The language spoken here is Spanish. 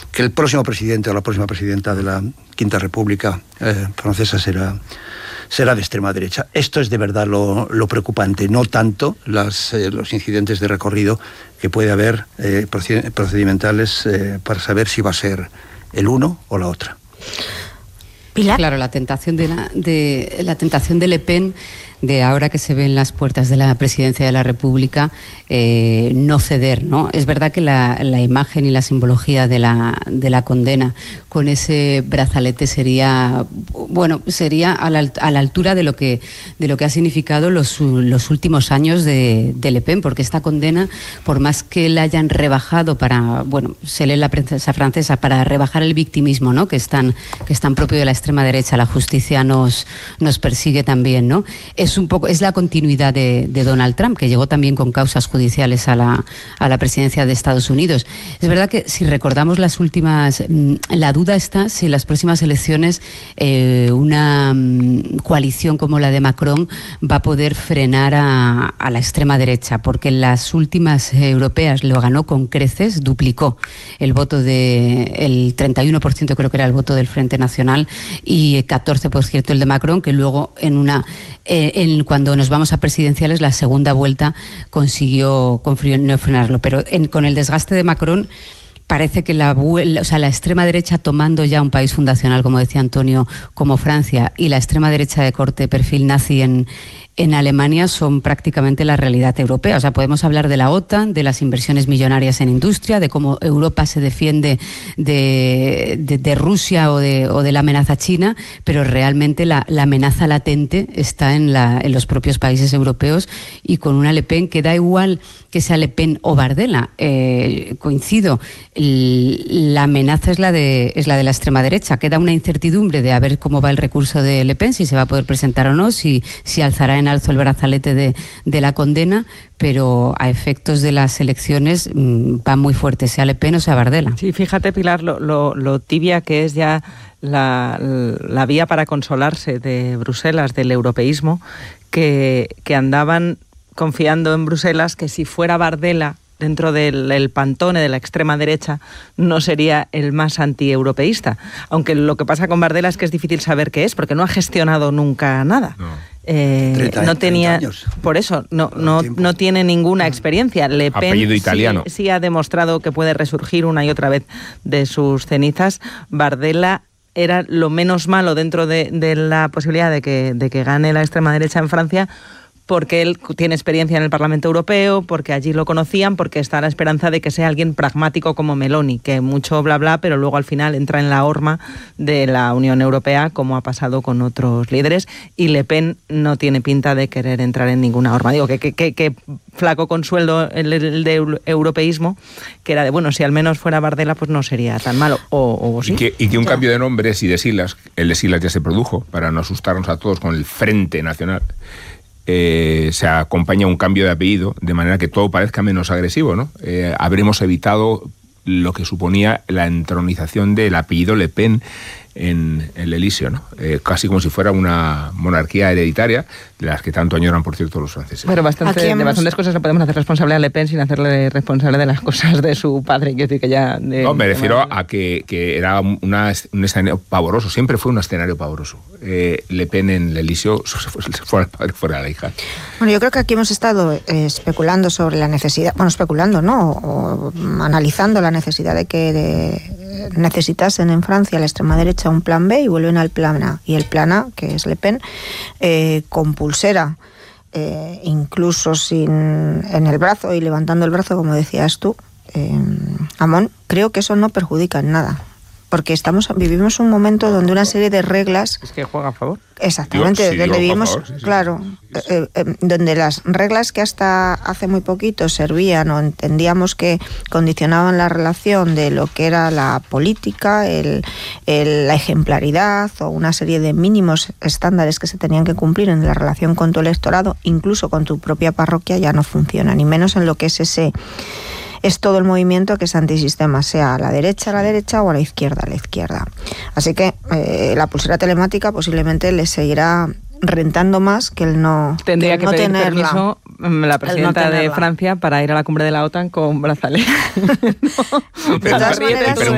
que el próximo presidente o la próxima presidenta de la Quinta República francesa será de extrema derecha. Esto es de verdad lo preocupante, no tanto los incidentes de recorrido que puede haber procedimentales para saber si va a ser el uno o la otra. Pilar. Claro, la tentación de Le Pen, de ahora que se ve en las puertas de la presidencia de la República, no ceder, ¿no? Es verdad que la imagen y la simbología de la condena con ese brazalete sería a la altura de lo que ha significado los últimos años de Le Pen, porque esta condena, por más que la hayan rebajado se lee en la prensa francesa, para rebajar el victimismo, ¿no? que es tan propio de la extrema derecha, la justicia nos persigue también, ¿no? Es la continuidad de Donald Trump, que llegó también con causas judiciales a la presidencia de Estados Unidos. Es verdad que si recordamos las últimas, la duda está si en las próximas elecciones una coalición como la de Macron va a poder frenar a la extrema derecha, porque en las últimas europeas lo ganó con creces, duplicó el voto el 31% creo que era el voto del Frente Nacional y 14% el de Macron, que luego cuando nos vamos a presidenciales, la segunda vuelta consiguió no frenarlo. Pero con el desgaste de Macron, parece que la extrema derecha, tomando ya un país fundacional, como decía Antonio, como Francia, y la extrema derecha de corte perfil nazi en Alemania, son prácticamente la realidad europea. O sea, podemos hablar de la OTAN, de las inversiones millonarias en industria, de cómo Europa se defiende de Rusia o de la amenaza china, pero realmente la amenaza latente está en los propios países europeos, y con una Le Pen que da igual que sea Le Pen o Bardella. Coincido, la amenaza es la de la extrema derecha. Queda una incertidumbre de a ver cómo va el recurso de Le Pen, si se va a poder presentar o no, si alzará en alzo el brazalete de la condena, pero a efectos de las elecciones va muy fuerte, sea Le Pen o sea Bardella. Sí, fíjate, Pilar, lo tibia que es ya la vía para consolarse de Bruselas, del europeísmo, que andaban confiando en Bruselas que si fuera Bardella dentro del pantone de la extrema derecha no sería el más antieuropeísta. Aunque lo que pasa con Bardella es que es difícil saber qué es, porque no ha gestionado nunca nada. No tenía, 30 años. Por eso no tiene ninguna experiencia. Le Pen apellido italiano. Sí ha demostrado que puede resurgir una y otra vez de sus cenizas. Bardella era lo menos malo dentro de la posibilidad de que gane la extrema derecha en Francia, porque él tiene experiencia en el Parlamento Europeo, porque allí lo conocían, porque está la esperanza de que sea alguien pragmático como Meloni, que mucho bla bla, pero luego al final entra en la horma de la Unión Europea, como ha pasado con otros líderes, y Le Pen no tiene pinta de querer entrar en ninguna horma. Digo, que flaco consuelo el de europeísmo, que era de, bueno, si al menos fuera Bardella, pues no sería tan malo, o sí. Y que un cambio de nombres y de siglas, el de siglas ya se produjo, para no asustarnos a todos con el Frente Nacional, se acompaña un cambio de apellido, de manera que todo parezca menos agresivo, ¿no? Habremos evitado lo que suponía la entronización del apellido Le Pen en el Elíseo, ¿no? Casi como si fuera una monarquía hereditaria, de las que tanto añoran, por cierto, los franceses. Bueno, de bastantes cosas le podemos hacer responsable a Le Pen sin hacerle responsable de las cosas de su padre. Quiero decir que ya... No, me refiero a que era un escenario pavoroso, siempre fue un escenario pavoroso. Le Pen en el Elíseo fuera el padre, fuera la hija. Bueno, yo creo que aquí hemos estado especulando sobre la necesidad, especulando, ¿no? O analizando la necesidad de que necesitasen en Francia la extrema derecha un plan B, y vuelven al plan A. Y el plan A, que es Le Pen, con pulsera, incluso en el brazo y levantando el brazo, como decías tú, Amón, creo que eso no perjudica en nada. Porque vivimos un momento donde una serie de reglas... Es que juega a favor. Exactamente, donde vivimos, claro, donde las reglas que hasta hace muy poquito servían o entendíamos que condicionaban la relación de lo que era la política, la ejemplaridad o una serie de mínimos estándares que se tenían que cumplir en la relación con tu electorado, incluso con tu propia parroquia, ya no funciona, ni menos en lo que es todo el movimiento que es antisistema, sea a la derecha o a la izquierda. Así que la pulsera telemática posiblemente le seguirá rentando más que el no tendría que no pedir tenerla. Permiso la presidenta de Francia para ir a la cumbre de la OTAN con brazalete. De todas maneras,